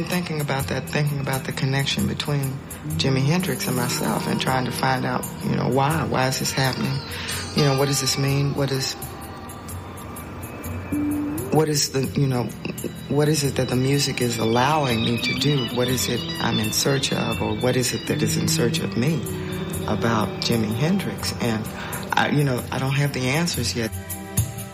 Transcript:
Thinking about that, thinking about the connection between Jimi Hendrix and myself and trying to find out, why? Why is this happening? What does this mean? What is it that the music is allowing me to do? What is it I'm in search of, or what is it that is in search of me about Jimi Hendrix? And I don't have the answers yet.